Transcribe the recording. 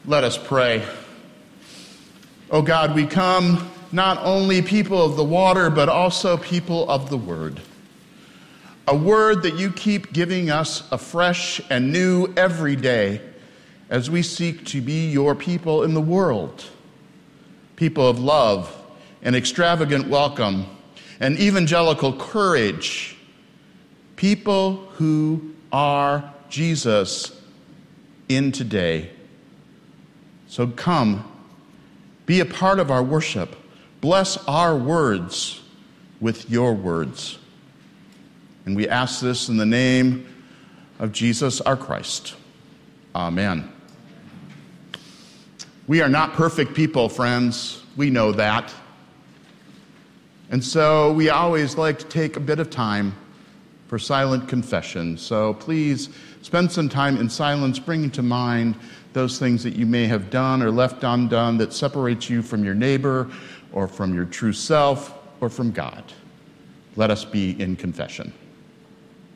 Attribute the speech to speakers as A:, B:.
A: Let us pray. O God, we come not only people of the water, but also people of the word. A word that you keep giving us afresh and new every day as we seek to be your people in the world. People of love and extravagant welcome and evangelical courage. People who are Jesus in today. So come, be a part of our worship. Bless our words with your words. And we ask this in the name of Jesus our Christ. Amen. We are not perfect people, friends. We know that. And so we always like to take a bit of time for silent confession. So please spend some time in silence, bringing to mind those things that you may have done or left undone that separates you from your neighbor or from your true self or from God. Let us be in confession.